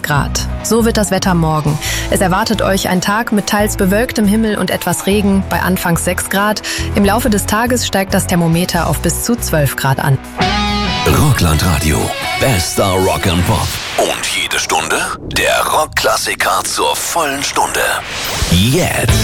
Grad. So wird das Wetter morgen. Es erwartet euch ein Tag mit teils bewölktem Himmel und etwas Regen bei anfangs 6 Grad. Im Laufe des Tages steigt das Thermometer auf bis zu 12 Grad an. Rockland-Radio. Bester Rock and Pop. Und jede Stunde der Rockklassiker zur vollen Stunde. Jetzt.